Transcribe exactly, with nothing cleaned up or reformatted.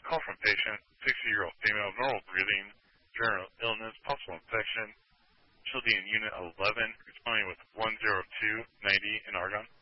Call from patient, sixty-year-old female, normal breathing, general illness, possible infection. She'll be in Unit eleven, responding with one zero two ninety in Argonne.